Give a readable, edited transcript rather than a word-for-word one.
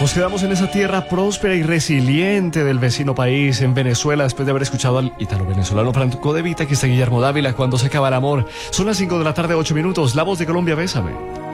Nos quedamos en esa tierra próspera y resiliente del vecino país, en Venezuela, después de haber escuchado al italo-venezolano Franco De Vita. Aquí está Guillermo Dávila, Cuando se acaba el amor. Son las 5 de la tarde, 8 minutos. La Voz de Colombia, bésame.